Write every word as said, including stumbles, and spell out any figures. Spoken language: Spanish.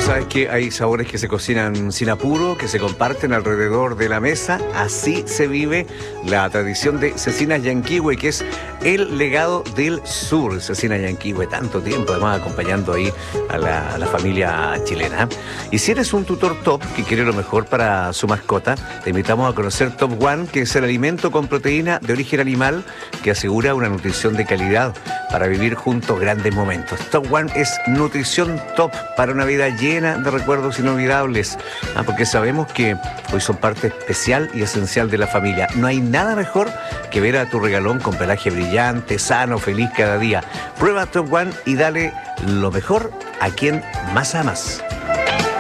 sabes que hay sabores que se cocinan sin apuro, que se comparten alrededor de la mesa. Así se vive la tradición de Cecinas Llanquihue, que es el legado del sur. Cecinas Llanquihue, tanto tiempo además acompañando ahí a la, a la familia chilena. Y si eres un tutor top que quiere lo mejor para su mascota, te invitamos a conocer Top One, que es el alimento con proteína de origen animal que asegura una nutrición de calidad para vivir juntos grandes momentos. Top One es nutrición top para una vida llena de recuerdos inolvidables, ah, porque sabemos que hoy son parte especial y esencial de la familia. No hay nada mejor que ver a tu regalón con pelaje brillante, sano, feliz cada día. Prueba Top One y dale lo mejor a quien más amas.